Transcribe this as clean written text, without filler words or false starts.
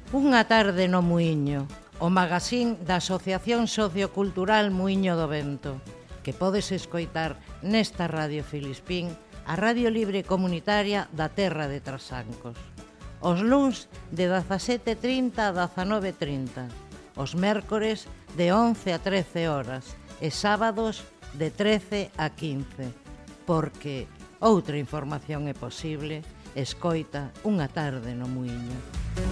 Unha tarde no Muiño, o magazín da Asociación Sociocultural Muiño do Vento, que podes escoitar nesta Radio Filispín, a radio libre comunitaria da terra de Trasancos. Os luns de 17:30 a 19:30, os mércores de 11 a 13 horas e sábados de 13 a 15, porque outra información é posible, escoita Unha tarde no Muiño.